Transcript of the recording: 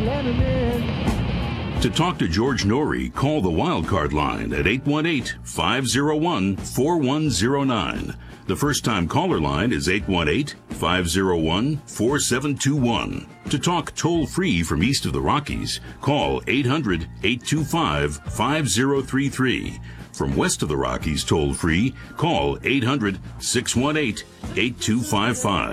let him in. To talk to George Norrie, call the Wildcard line at 818-501-4109. The first-time caller line is 818-501-4721. To talk toll-free from east of the Rockies, call 800-825-5033. From west of the Rockies toll-free, call 800-618-8255.